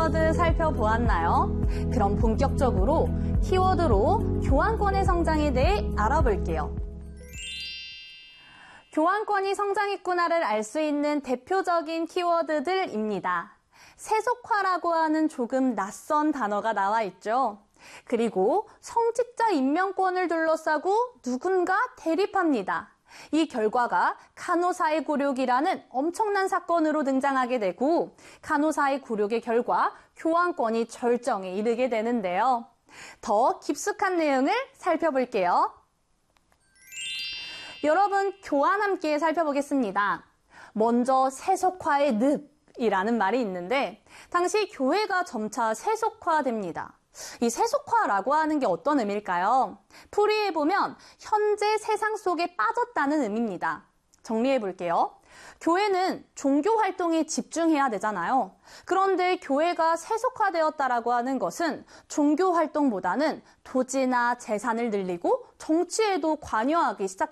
키워드 살펴보았나요? 그럼 본격적으로 키워드로 교환권의 성장에 대해 알아볼게요. 교환권이 성장했구나를 알 수 있는 대표적인 키워드들입니다. 세속화라고 하는 조금 낯선 단어가 나와 있죠. 그리고 성직자 임명권을 둘러싸고 누군가 대립합니다. 이 결과가 간호사의 굴욕이라는 엄청난 사건으로 등장하게 되고 간호사의 굴욕의 결과 교환권이 절정에 이르게 되는데요. 더 깊숙한 내용을 살펴볼게요. 여러분, 교환 함께 살펴보겠습니다. 먼저 세속화의 늪이라는 말이 있는데 당시 교회가 점차 세속화됩니다. 이 세속화라고 하는 게 어떤 의미일까요? 풀이해보면 현재 세상 속에 빠졌다는 의미입니다. 정리해볼게요. 교회는 종교 활동에 집중해야 되잖아요. 그런데 교회가 세속화되었다라고 하는 것은 종교 활동보다는 토지나 재산을 늘리고 정치에도 관여하기 시작합니다.